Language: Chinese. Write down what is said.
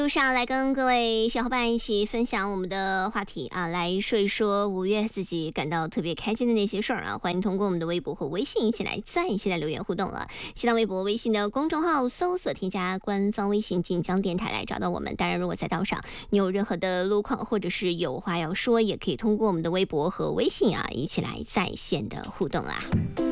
路上来跟各位小伙伴一起分享我们的话题啊，来说一说5月自己感到特别开心的那些事儿啊。欢迎通过我们的微博和微信一起来在线留言互动了。新浪微博、微信的公众号搜索添加官方微信晋江电台来找到我们。当然，如果在道上你有任何的路况或者是有话要说，也可以通过我们的微博和微信啊一起来在线的互动啦。